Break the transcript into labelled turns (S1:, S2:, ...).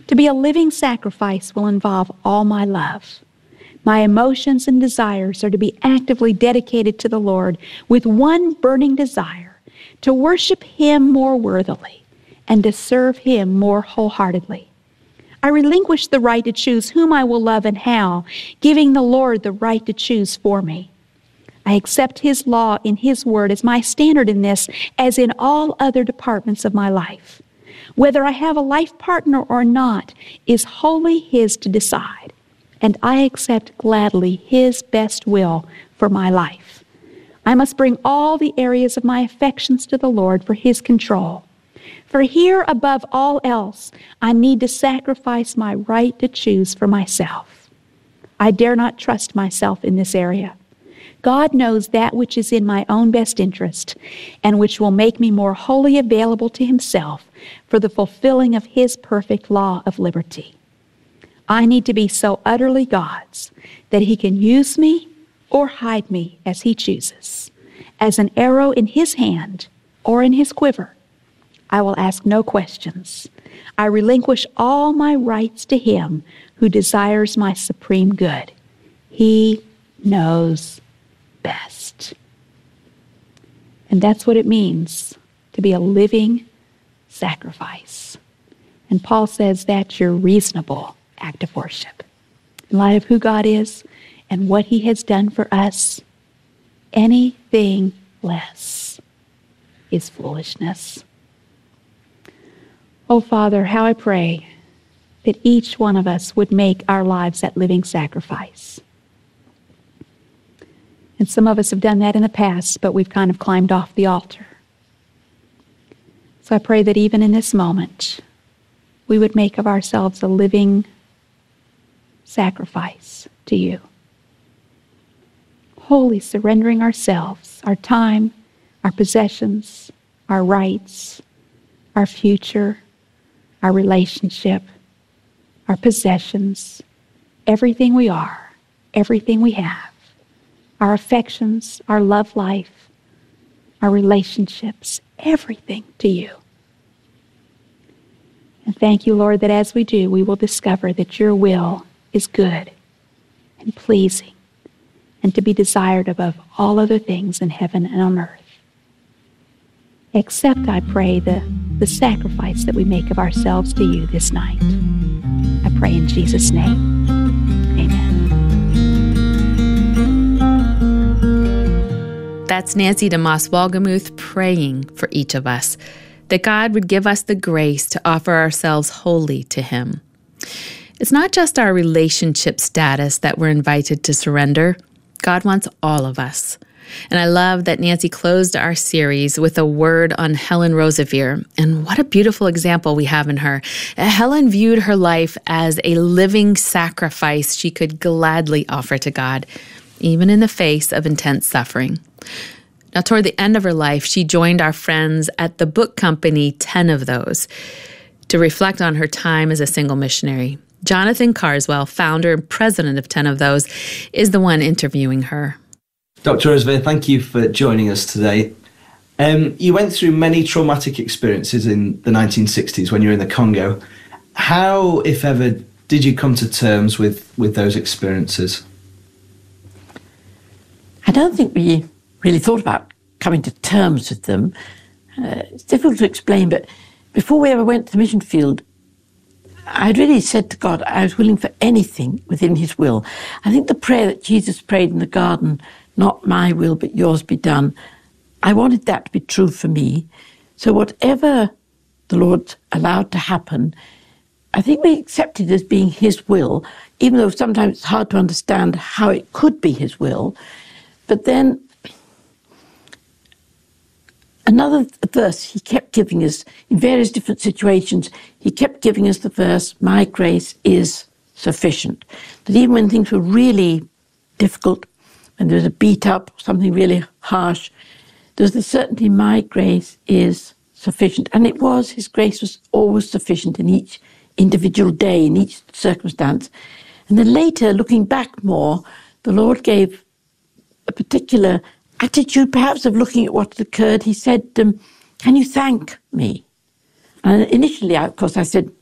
S1: To be a living sacrifice will involve all my love. My emotions and desires are to be actively dedicated to the Lord with one burning desire, to worship Him more worthily and to serve Him more wholeheartedly. I relinquish the right to choose whom I will love and how, giving the Lord the right to choose for me. I accept His law in His word as my standard in this, as in all other departments of my life. Whether I have a life partner or not is wholly His to decide, and I accept gladly His best will for my life. I must bring all the areas of my affections to the Lord for His control. For here, above all else, I need to sacrifice my right to choose for myself. I dare not trust myself in this area. God knows that which is in my own best interest and which will make me more wholly available to Himself for the fulfilling of His perfect law of liberty. I need to be so utterly God's that He can use me or hide me as He chooses, as an arrow in His hand or in His quiver. I will ask no questions. I relinquish all my rights to Him who desires my supreme good. He knows best. And that's what it means to be a living sacrifice. And Paul says that's your reasonable act of worship. In light of who God is and what He has done for us, anything less is foolishness. Oh, Father, how I pray that each one of us would make our lives that living sacrifice. And some of us have done that in the past, but we've kind of climbed off the altar. So I pray that even in this moment, we would make of ourselves a living sacrifice to You. Wholly surrendering ourselves, our time, our possessions, our rights, our future, our relationship, our possessions, everything we are, everything we have, our affections, our love life, our relationships, everything to You. And thank You, Lord, that as we do, we will discover that Your will is good and pleasing and to be desired above all other things in heaven and on earth. Accept, I pray, the sacrifice that we make of ourselves to You this night. I pray in Jesus' name. Amen.
S2: That's Nancy DeMoss Wolgemuth praying for each of us, that God would give us the grace to offer ourselves wholly to Him. It's not just our relationship status that we're invited to surrender. God wants all of us. And I love that Nancy closed our series with a word on Helen Roseveare. And what a beautiful example we have in her. Helen viewed her life as a living sacrifice she could gladly offer to God, even in the face of intense suffering. Now, toward the end of her life, she joined our friends at the book company 10 of Those to reflect on her time as a single missionary. Jonathan Carswell, founder and president of 10 of Those, is the one interviewing her.
S3: Dr. Roseveare, thank you for joining us today. You went through many traumatic experiences in the 1960s when you were in the Congo. How, if ever, did you come to terms with those experiences?
S4: I don't think we really thought about coming to terms with them. It's difficult to explain, but before we ever went to the mission field, I'd really said to God I was willing for anything within His will. I think the prayer that Jesus prayed in the garden, not my will but Yours be done, I wanted that to be true for me. So whatever the Lord allowed to happen, I think we accepted as being His will, even though sometimes it's hard to understand how it could be His will. But then another verse He kept giving us in various different situations. He kept giving us the verse, my grace is sufficient. That even when things were really difficult, when there was a beat up, something really harsh, there's the certainty my grace is sufficient. And it was, His grace was always sufficient in each individual day, in each circumstance. And then later, looking back more, the Lord gave a particular attitude, perhaps, of looking at what had occurred. He said, can you thank me? And initially, of course, I said,